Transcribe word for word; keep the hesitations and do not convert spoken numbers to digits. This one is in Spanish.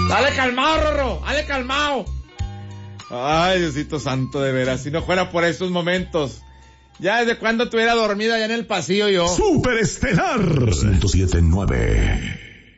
Dale calmado, Rorro, dale calmado. Ay, Diosito santo, de veras, si no fuera por esos momentos. Ya desde cuando estuviera dormida allá en el pasillo yo. Superestelar ciento siete punto nueve.